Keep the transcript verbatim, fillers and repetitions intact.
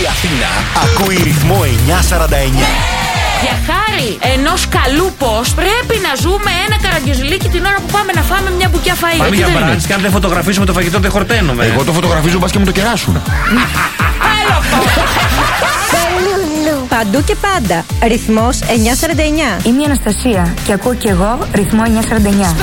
η Αθήνα ακούει ρυθμό εννιακόσια σαράντα εννιά. Για χάρη ενός καλούπος πρέπει να ζούμε ένα καραγκιουζιλίκι την ώρα που πάμε να φάμε μια μπουκιά φαΐ. Πάμε για μπράντς και αν δεν φωτογραφίσουμε το φαγητό δεν χορταίνουμε. Εγώ το φωτογραφίζω, μπας και μου το κεράσουν. Άλλο αυτό. Παντού και πάντα. Ρυθμός εννιακόσια σαράντα εννιά. Είμαι η Αναστασία και ακούω και εγώ ρυθμό εννιακόσια σαράντα εννιά.